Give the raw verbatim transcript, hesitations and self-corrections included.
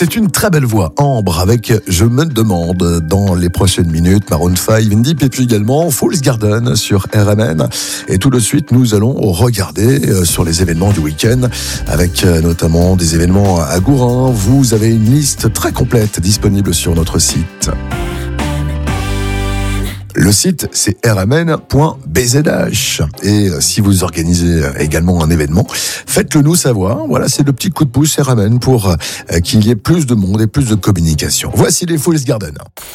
C'est une très belle voix, Ambre, avec Je me demande dans les prochaines minutes, Maroon cinq, Deep, et puis également Fool's Garden sur R M N. Et tout de suite, nous allons regarder sur les événements du week-end, avec notamment des événements à Gourin. Vous avez une liste très complète disponible sur notre site. Le site, c'est r m n point b z h. Et si vous organisez également un événement, faites-le nous savoir. Voilà, c'est le petit coup de pouce R M N pour qu'il y ait plus de monde et plus de communication. Voici les Fool's Garden.